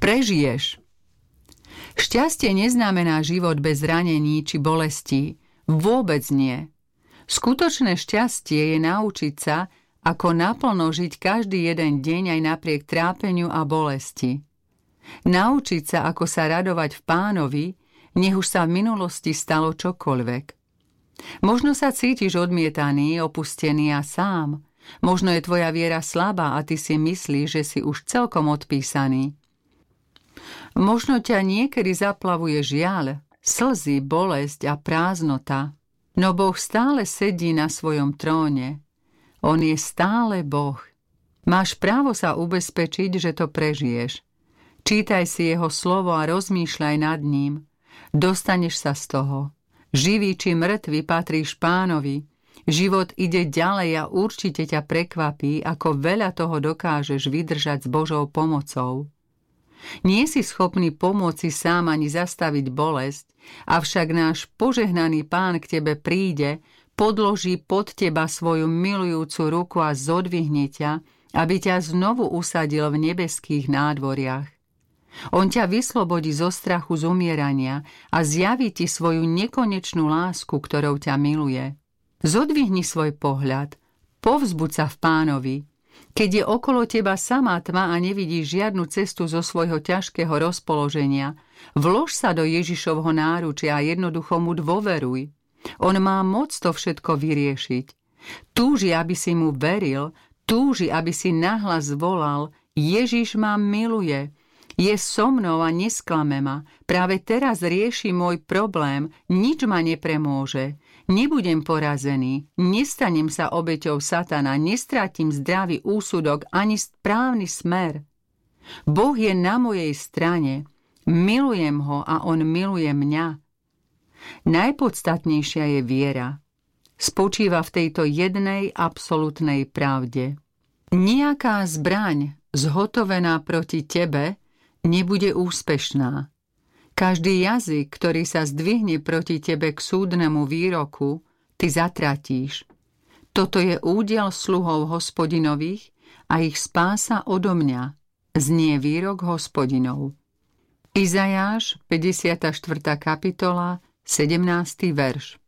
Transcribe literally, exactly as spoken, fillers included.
Prežiješ. Šťastie neznamená život bez zranení či bolestí. Vôbec nie. Skutočné šťastie je naučiť sa, ako naplno žiť každý jeden deň aj napriek trápeniu a bolesti. Naučiť sa, ako sa radovať v Pánovi, nech už sa v minulosti stalo čokoľvek. Možno sa cítiš odmietaný, opustený a sám. Možno je tvoja viera slabá a ty si myslíš, že si už celkom odpísaný. Možno ťa niekedy zaplavuje žiaľ, slzy, bolesť a prázdnota. No Boh stále sedí na svojom tróne. On je stále Boh. Máš právo sa ubezpečiť, že to prežiješ. Čítaj si jeho slovo a rozmýšľaj nad ním. Dostaneš sa z toho. Živý či mŕtvy patríš Pánovi. Život ide ďalej a určite ťa prekvapí, ako veľa toho dokážeš vydržať s Božou pomocou. Nie si schopný pomôcť si sám ani zastaviť bolesť, avšak náš požehnaný Pán k tebe príde, podloží pod teba svoju milujúcu ruku a zodvihne ťa, aby ťa znovu usadil v nebeských nádvoriach. On ťa vyslobodí zo strachu z umierania a zjaví ti svoju nekonečnú lásku, ktorou ťa miluje. Zodvihni svoj pohľad, povzbuď sa v Pánovi. Keď je okolo teba samá tma a nevidíš žiadnu cestu zo svojho ťažkého rozpoloženia, vlož sa do Ježišovho náručia a jednoducho mu dôveruj. On má moc to všetko vyriešiť. Túži, aby si mu veril, túži, aby si nahlas volal: Ježiš ma miluje, je so mnou a nesklame ma. Práve teraz rieši môj problém, nič ma nepremôže. Nebudem porazený, nestanem sa obeťou satana, nestratím zdravý úsudok ani správny smer. Boh je na mojej strane, milujem ho a on miluje mňa. Najpodstatnejšia je viera. Spočíva v tejto jednej absolútnej pravde. Nijaká zbraň zhotovená proti tebe nebude úspešná. Každý jazyk, ktorý sa zdvihne proti tebe k súdnemu výroku, ty zatratíš. Toto je údiel sluhov Hospodinových a ich spása odo mňa, znie výrok Hospodinov. Izajáš, päťdesiata štvrtá kapitola, sedemnásty verš.